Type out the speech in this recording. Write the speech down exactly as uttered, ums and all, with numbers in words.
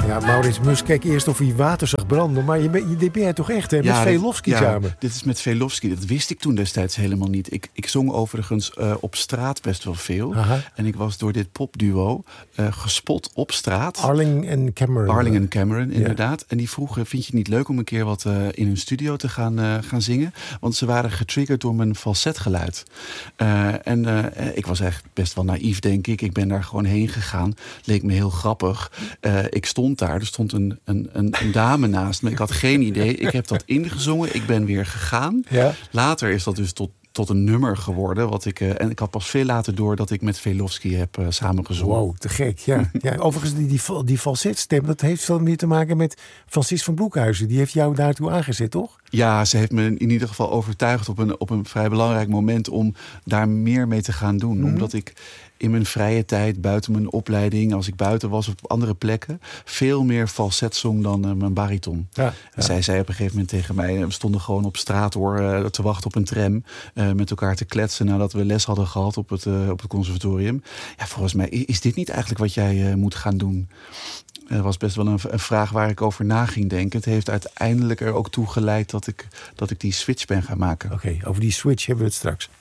Ja, Maurits Mus keek eerst of hij water zag branden. Maar je ben, je, dit ben jij toch echt, hè? Met Ja, Velofsky ja, samen. Dit is met Velofsky. Dat wist ik toen destijds helemaal niet. Ik, ik zong overigens uh, op straat best wel veel. Aha. En ik was door dit popduo uh, gespot op straat. Arling en Cameron. Arling en Cameron, inderdaad. Ja. En die vroegen, vind je het niet leuk om een keer wat uh, in hun studio te gaan, uh, gaan zingen? Want ze waren getriggerd door mijn falsetgeluid. Uh, en uh, ik was echt best wel naïef, denk ik. Ik ben daar gewoon heen gegaan. Leek me heel grappig. Uh, ik stond daar. Er stond een, een, een, een dame naast me. Ik had geen idee. Ik heb dat ingezongen. Ik ben weer gegaan. Ja. Later is dat dus tot, tot een nummer geworden. Wat ik, uh, en ik had pas veel later door dat ik met Velofsky heb uh, samengezongen. Wow, te gek. Ja. Ja, overigens, die, die, die falsetstem, dat heeft veel meer te maken met Francis van Broekhuizen. Die heeft jou daartoe aangezet, toch? Ja, ze heeft me in ieder geval overtuigd op een, op een vrij belangrijk moment om daar meer mee te gaan doen. Mm-hmm. Omdat ik in mijn vrije tijd, buiten mijn opleiding, als ik buiten was op andere plekken, veel meer falset zong dan uh, mijn bariton. Ja, ja. En zij zei op een gegeven moment tegen mij, we stonden gewoon op straat hoor, uh, te wachten op een tram, uh, met elkaar te kletsen nadat we les hadden gehad op het, uh, op het conservatorium. Ja, volgens mij is dit niet eigenlijk wat jij uh, moet gaan doen. Dat was best wel een, een vraag waar ik over na ging denken. Het heeft uiteindelijk er ook toe geleid dat ik, dat ik die switch ben gaan maken. Oké, okay, over die switch hebben we het straks.